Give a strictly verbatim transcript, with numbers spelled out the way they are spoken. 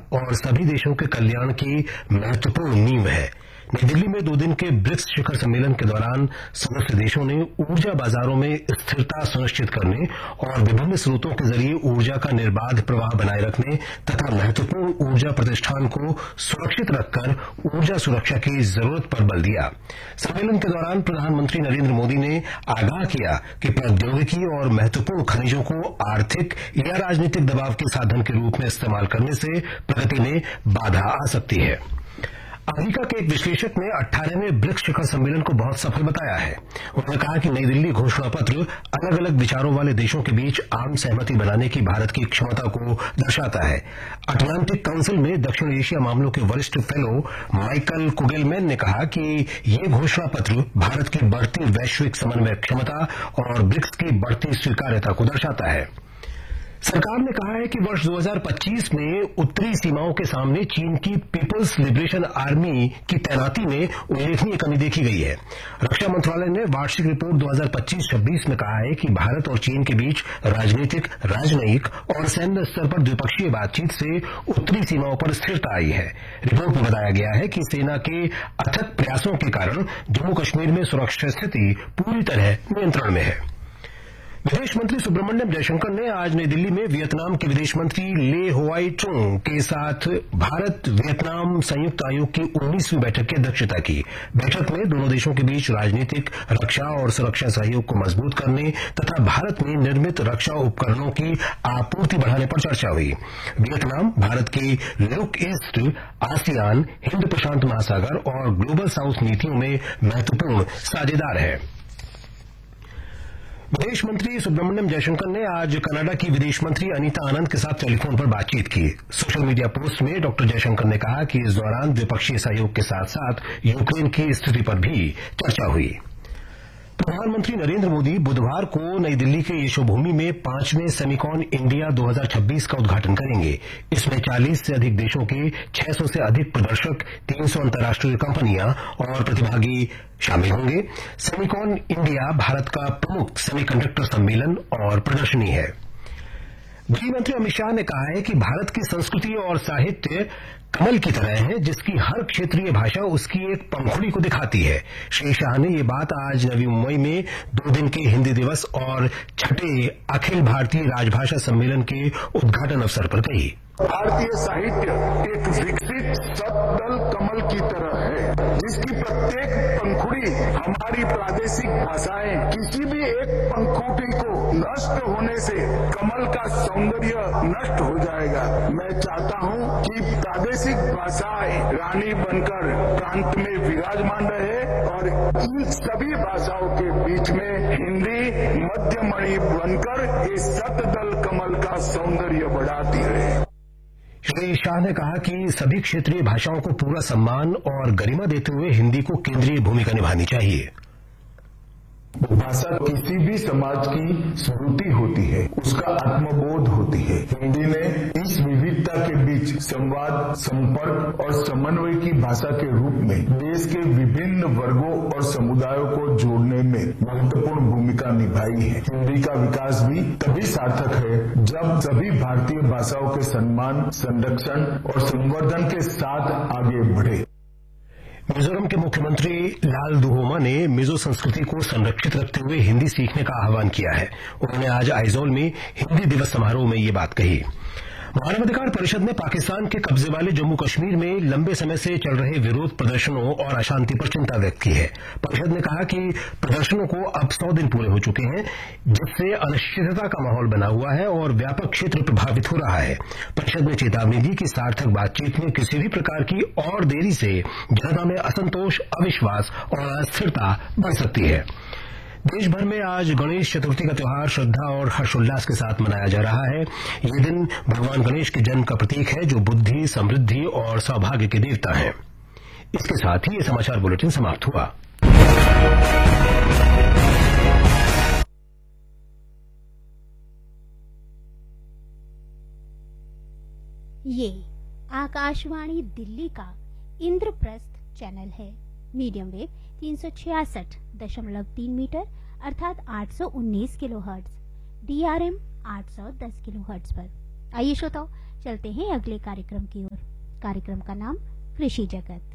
और सभी देशों के कल्याण की महत्वपूर्ण नींव है। नई दिल्ली में दो दिन के ब्रिक्स शिखर सम्मेलन के दौरान सदस्य देशों ने ऊर्जा बाजारों में स्थिरता सुनिश्चित करने और विभिन्न स्रोतों के जरिए ऊर्जा का निर्बाध प्रवाह बनाए रखने तथा महत्वपूर्ण ऊर्जा प्रतिष्ठान को सुरक्षित रखकर ऊर्जा सुरक्षा की जरूरत पर बल दिया। सम्मेलन के दौरान प्रधानमंत्री नरेंद्र मोदी ने आगाह किया कि प्रौद्योगिकी और महत्वपूर्ण खनिजों को आर्थिक या राजनीतिक दबाव के साधन के रूप में इस्तेमाल करने से प्रगति में बाधा आ सकती है। अमेरिका के एक विश्लेषक ने अट्ठारहवें ब्रिक्स शिखर सम्मेलन को बहुत सफल बताया है। उन्होंने कहा कि नई दिल्ली घोषणा पत्र अलग अलग विचारों वाले देशों के बीच आम सहमति बनाने की भारत की क्षमता को दर्शाता है। अटलांटिक काउंसिल में दक्षिण एशिया मामलों के वरिष्ठ फेलो माइकल कुगेलमैन ने कहा कि ये घोषणा पत्र भारत की बढ़ती वैश्विक समन्वय क्षमता और ब्रिक्स की बढ़ती स्वीकार्यता को दर्शाता है। सरकार ने कहा है कि वर्ष दो हज़ार पच्चीस में उत्तरी सीमाओं के सामने चीन की पीपल्स लिबरेशन आर्मी की तैनाती में उल्लेखनीय कमी देखी गई है। रक्षा मंत्रालय ने वार्षिक रिपोर्ट दो हज़ार पच्चीस छब्बीस में कहा है कि भारत और चीन के बीच राजनीतिक, राजनयिक और सैन्य स्तर पर द्विपक्षीय बातचीत से उत्तरी सीमाओं पर स्थिरता आई है। रिपोर्ट में बताया गया है कि सेना के अथक प्रयासों के कारण जम्मू कश्मीर में सुरक्षा स्थिति पूरी तरह नियंत्रण में है। विदेश मंत्री सुब्रमण्यम जयशंकर ने आज नई दिल्ली में वियतनाम के विदेश मंत्री ले होआई चुंग के साथ भारत वियतनाम संयुक्त आयोग की उन्नीसवीं बैठक की अध्यक्षता की। बैठक में दोनों देशों के बीच राजनीतिक, रक्षा और सुरक्षा सहयोग को मजबूत करने तथा भारत में निर्मित रक्षा उपकरणों की आपूर्ति बढ़ाने पर चर्चा हुई। वियतनाम भारत की लुक ईस्ट, आसियान, हिंद प्रशांत महासागर और ग्लोबल साउथ नीतियों में महत्वपूर्ण साझेदार है। विदेश मंत्री सुब्रमण्यम जयशंकर ने आज कनाडा की विदेश मंत्री अनीता आनंद के साथ टेलीफोन पर बातचीत की। सोशल मीडिया पोस्ट में डॉक्टर जयशंकर ने कहा कि इस दौरान द्विपक्षीय सहयोग के साथ साथ यूक्रेन की स्थिति पर भी चर्चा हुई। प्रधानमंत्री नरेंद्र मोदी बुधवार को नई दिल्ली के यशोभूमि में पांचवें सेमिकॉन इंडिया दो हज़ार छब्बीस का उद्घाटन करेंगे। इसमें चालीस से अधिक देशों के छह सौ से अधिक प्रदर्शक, तीन सौ अंतर्राष्ट्रीय कंपनियां और प्रतिभागी शामिल होंगे। सेमिकॉन इंडिया भारत का प्रमुख सेमीकंडक्टर सम्मेलन और प्रदर्शनी है। गृहमंत्री अमित शाह ने कहा है कि भारत की संस्कृति और साहित्य कमल की तरह है, जिसकी हर क्षेत्रीय भाषा उसकी एक पंखुड़ी को दिखाती है। श्री शाह ने ये बात आज नवी मुंबई में दो दिन के हिंदी दिवस और छठे अखिल भारतीय राजभाषा सम्मेलन के उद्घाटन अवसर पर कही। भारतीय साहित्य एक विकसित सतदल कमल की तरह है, जिसकी प्रत्येक पंखुड़ी हमारी प्रादेशिक भाषाएं, किसी भी एक पंखुड़ी को नष्ट होने से कमल का सौंदर्य नष्ट हो जाएगा। मैं चाहता हूं कि प्रादेशिक भाषाएं रानी बनकर प्रांत में विराजमान रहे और इन सभी भाषाओं के बीच में हिंदी मध्यमणि बनकर इस सतदल कमल का सौंदर्य बढ़ाती रहे। श्री शाह ने कहा कि सभी क्षेत्रीय भाषाओं को पूरा सम्मान और गरिमा देते हुए हिंदी को केंद्रीय भूमिका निभानी चाहिए। भाषा किसी भी समाज की स्मृति होती है, उसका आत्मबोध होती है। हिंदी ने इस विविधता के बीच संवाद, संपर्क और समन्वय की भाषा के रूप में देश के विभिन्न वर्गों और समुदायों को जोड़ने में महत्वपूर्ण भूमिका निभाई है। हिंदी का विकास भी तभी सार्थक है जब सभी भारतीय भाषाओं के सम्मान, संरक्षण और संवर्धन के साथ आगे बढ़े। मिजोरम के मुख्यमंत्री लाल दुहोमा ने मिजो संस्कृति को संरक्षित रखते हुए हिंदी सीखने का आह्वान किया है। उन्होंने आज आइजोल में हिंदी दिवस समारोह में ये बात कही। मानवाधिकार परिषद ने पाकिस्तान के कब्जे वाले जम्मू कश्मीर में लंबे समय से चल रहे विरोध प्रदर्शनों और अशांति पर चिंता व्यक्त की है। परिषद ने कहा कि प्रदर्शनों को अब सौ दिन पूरे हो चुके हैं, जिससे अनिश्चितता का माहौल बना हुआ है और व्यापक क्षेत्र प्रभावित हो रहा है। परिषद ने चेतावनी दी कि सार्थक बातचीत में किसी भी प्रकार की और देरी से जनता में असंतोष, अविश्वास और अस्थिरता बढ़ सकती है। देश भर में आज गणेश चतुर्थी का त्योहार श्रद्धा और हर्षोल्लास के साथ मनाया जा रहा है। ये दिन भगवान गणेश के जन्म का प्रतीक है, जो बुद्धि, समृद्धि और सौभाग्य के देवता हैं। इसके साथ ही ये समाचार बुलेटिन समाप्त हुआ। ये आकाशवाणी दिल्ली का इंद्रप्रस्थ चैनल है। मीडियम वेव तीन सौ छियासठ दशमलव तीन मीटर अर्थात आठ सौ उन्नीस किलो हर्ट्ज, डीआरएम आठ सौ दस किलो हर्ट्ज पर। आइए श्रोताओ, चलते हैं अगले कार्यक्रम की ओर। कार्यक्रम का नाम कृषि जगत।